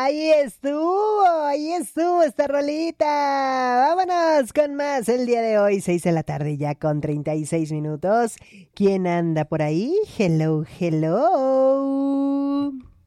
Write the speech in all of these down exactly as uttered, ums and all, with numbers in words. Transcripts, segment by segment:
Ahí estuvo, ahí estuvo esta rolita. Vámonos con más el día de hoy, seis de la tarde ya con treinta y seis minutos. ¿Quién anda por ahí? Hello, hello.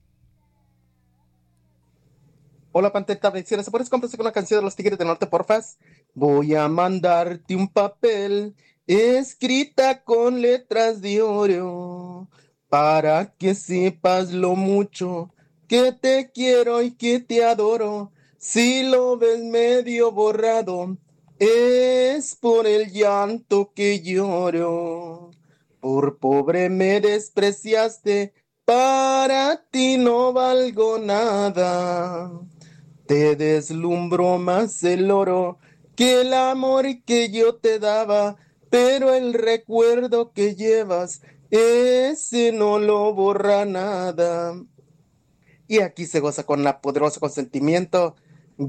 Hola, Panteta, bendiciones. ¿Se puedes complacer con la canción de los Tigres del Norte, porfas? Voy a mandarte un papel escrita con letras de oro para que sepas lo mucho que te quiero y que te adoro. Si lo ves medio borrado, es por el llanto que lloro. Por pobre me despreciaste, para ti no valgo nada. Te deslumbró más el oro que el amor que yo te daba, pero el recuerdo que llevas, ese no lo borra nada. Y aquí se goza con la poderosa consentimiento.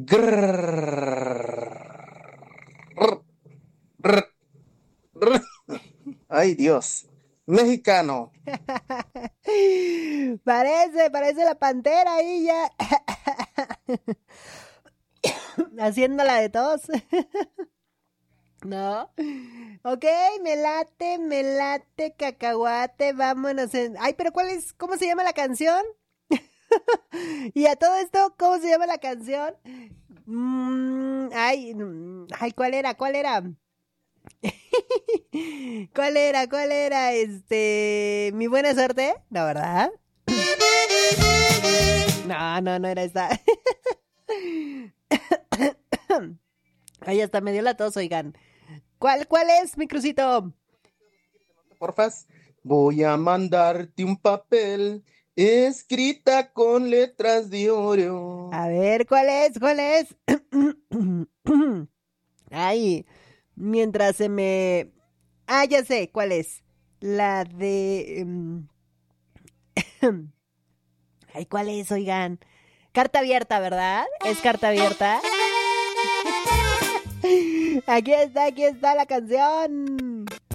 Grrr, grrr, grrr. Ay, Dios. Mexicano. Parece, parece la pantera ahí ya. Haciéndola de tos. ¿No? Ok, me late, me late, cacahuate, vámonos en... Ay, pero ¿cuál es? ¿Cómo se llama la canción? Y a todo esto, ¿cómo se llama la canción? Mm, ay, mm, ay, ¿cuál era? ¿Cuál era? ¿Cuál era? ¿Cuál era? Este... ¿Mi buena suerte? ¿No, verdad? No, no, no era esta. Ay, hasta me dio la tos, oigan. ¿Cuál, cuál es, mi crucito? Porfas, voy a mandarte un papel escrita con letras de oro. A ver, ¿cuál es? ¿Cuál es? Ay, mientras se me... Ah, ya sé, ¿cuál es? La de... um... Ay, ¿cuál es, oigan? Carta abierta, ¿verdad? ¿Es carta abierta? Aquí está, aquí está la canción.